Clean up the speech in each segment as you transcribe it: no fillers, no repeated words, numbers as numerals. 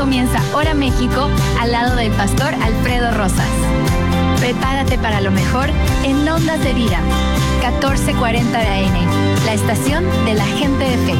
comienza Hora México al lado del pastor Alfredo Rosas. Prepárate para lo mejor en Ondas de Vida, 1440 de AM, la estación de la gente de fe.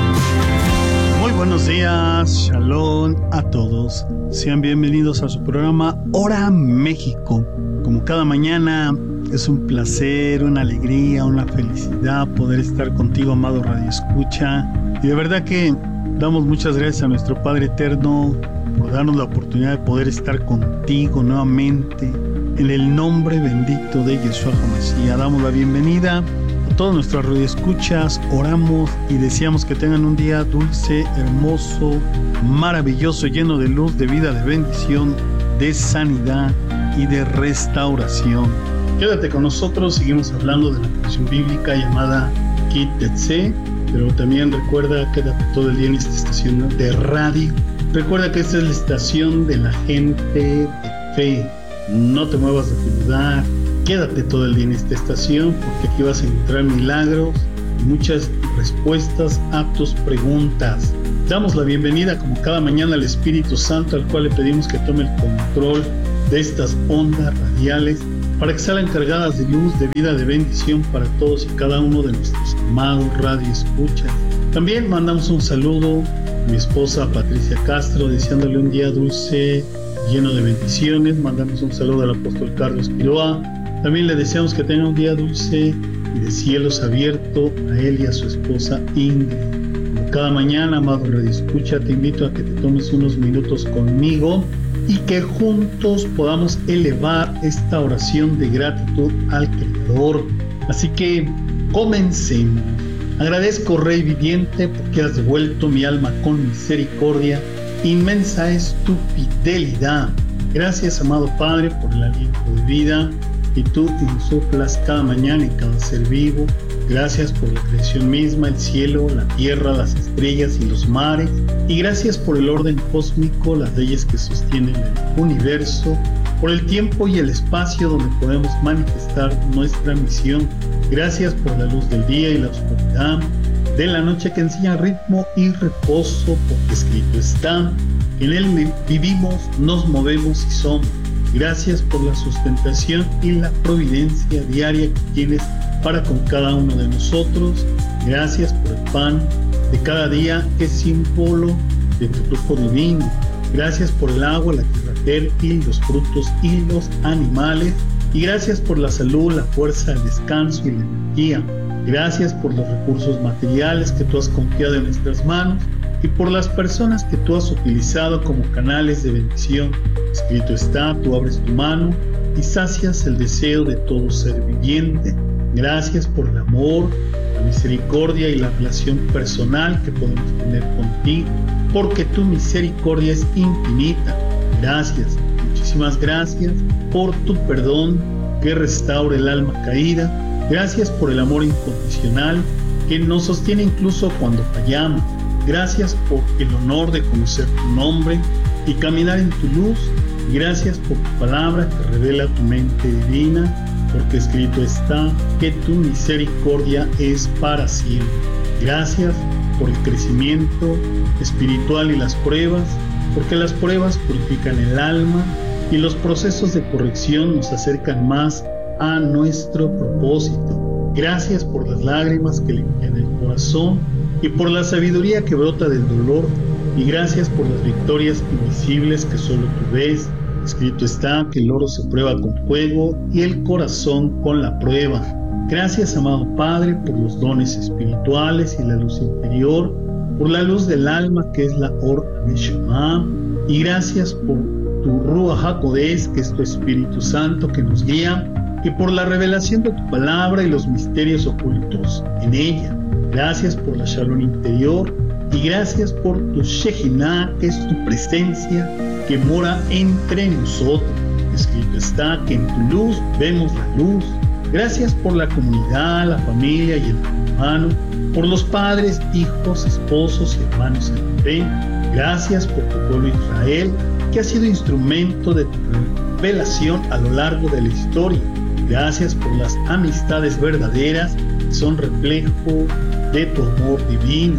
Muy buenos días, shalom a todos. Sean bienvenidos a su programa Hora México. Como cada mañana, es un placer, una alegría, una felicidad poder estar contigo, amado Radio Escucha. Y de verdad que damos muchas gracias a nuestro Padre Eterno por darnos la oportunidad de poder estar contigo nuevamente. En el nombre bendito de Yeshua HaMashiach, damos la bienvenida a todos nuestros radioescuchas, oramos y deseamos que tengan un día dulce, hermoso, maravilloso, lleno de luz, de vida, de bendición, de sanidad y de restauración. Quédate con nosotros, seguimos hablando de la porción bíblica llamada Kit Tetzé, pero también recuerda, quédate todo el día en esta estación de radio. Recuerda que esta es la estación de la gente de fe. No te muevas de tu lugar, quédate todo el día en esta estación porque aquí vas a encontrar milagros y muchas respuestas a tus preguntas. Damos la bienvenida como cada mañana al Espíritu Santo, al cual le pedimos que tome el control de estas ondas radiales para que sean cargadas de luz, de vida, de bendición para todos y cada uno de nuestros amados radioescuchas. También mandamos un saludo a mi esposa Patricia Castro, deseándole un día dulce, lleno de bendiciones. Mandamos un saludo al apóstol Carlos Quiroa. También le deseamos que tenga un día dulce y de cielos abiertos a él y a su esposa Ingrid. Como cada mañana, amado Radio Escucha, te invito a que te tomes unos minutos conmigo y que juntos podamos elevar esta oración de gratitud al Creador. Así que comencemos. Agradezco, Rey viviente, porque has devuelto mi alma con misericordia. Inmensa es tu fidelidad. Gracias, amado Padre, por el aliento de vida y tú insuflas cada mañana en cada ser vivo. Gracias por la creación misma, el cielo, la tierra, las estrellas y los mares. Y gracias por el orden cósmico, las leyes que sostienen el universo, por el tiempo y el espacio donde podemos manifestar nuestra misión. Gracias por la luz del día y la oscuridad de la noche que enseña ritmo y reposo, porque escrito está, en él vivimos, nos movemos y somos. Gracias por la sustentación y la providencia diaria que tienes para con cada uno de nosotros. Gracias por el pan de cada día, que es símbolo de tu flujo divino. Gracias por el agua, la tierra fértil, los frutos y los animales. Y gracias por la salud, la fuerza, el descanso y la energía. Gracias por los recursos materiales que tú has confiado en nuestras manos y por las personas que tú has utilizado como canales de bendición. Escrito está, tú abres tu mano y sacias el deseo de todo ser viviente. Gracias por el amor, la misericordia y la relación personal que podemos tener contigo, porque tu misericordia es infinita. Gracias, muchísimas gracias por tu perdón que restaura el alma caída. Gracias por el amor incondicional que nos sostiene incluso cuando fallamos. Gracias por el honor de conocer tu nombre y caminar en tu luz. Gracias por tu palabra que revela tu mente divina, porque escrito está que tu misericordia es para siempre. Gracias por el crecimiento espiritual y las pruebas, porque las pruebas purifican el alma y los procesos de corrección nos acercan más a nuestro propósito. Gracias por las lágrimas que limpian el corazón y por la sabiduría que brota del dolor, y gracias por las victorias invisibles que solo tú ves. Escrito está que el oro se prueba con fuego y el corazón con la prueba. Gracias, amado Padre, por los dones espirituales y la luz interior, por la luz del alma que es la Or Neshama, y gracias por tu Ruach HaKodesh, que es tu Espíritu Santo que nos guía, y por la revelación de tu palabra y los misterios ocultos en ella. Gracias por la Shalom interior y gracias por tu Shekinah, que es tu presencia que mora entre nosotros. Escrito está que en tu luz vemos la luz. Gracias por la comunidad, la familia y el hermano, por los padres, hijos, esposos y hermanos en la fe. Gracias por tu pueblo Israel, que ha sido instrumento de tu revelación a lo largo de la historia. Gracias por las amistades verdaderas que son reflejo de tu amor divino.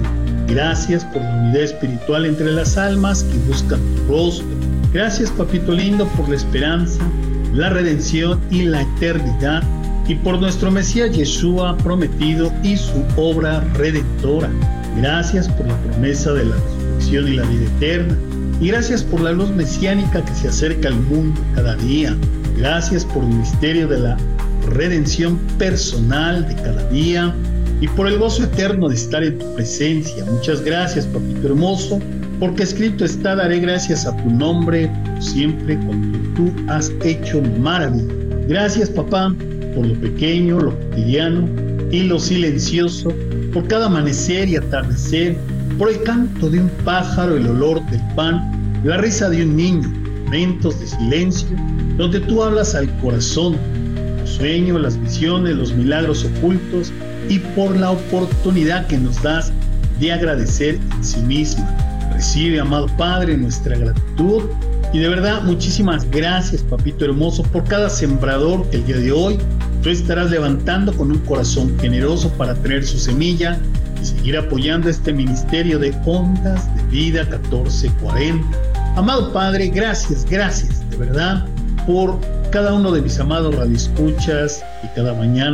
Gracias por la unidad espiritual entre las almas que buscan tu rostro. Gracias, papito lindo, por la esperanza, la redención y la eternidad, y por nuestro Mesías Yeshua prometido y su obra redentora. Gracias por la promesa de la resurrección y la vida eterna, y gracias por la luz mesiánica que se acerca al mundo cada día. Gracias por el misterio de la redención personal de cada día y por el gozo eterno de estar en tu presencia. Muchas gracias, papito hermoso, porque escrito está: daré gracias a tu nombre por siempre, cuando tú has hecho maravilla. Gracias, papá, por lo pequeño, lo cotidiano y lo silencioso, por cada amanecer y atardecer, por el canto de un pájaro, el olor del pan, la risa de un niño, momentos de silencio donde tú hablas al corazón, los sueños, las visiones, los milagros ocultos, y por la oportunidad que nos das de agradecer en sí misma. Recibe, amado Padre, nuestra gratitud, y de verdad muchísimas gracias, papito hermoso, por cada sembrador que el día de hoy tú estarás levantando con un corazón generoso para traer su semilla y seguir apoyando este ministerio de Ondas de Vida 1440. Amado Padre, gracias, de verdad, por cada uno de mis amados radioescuchas, y cada mañana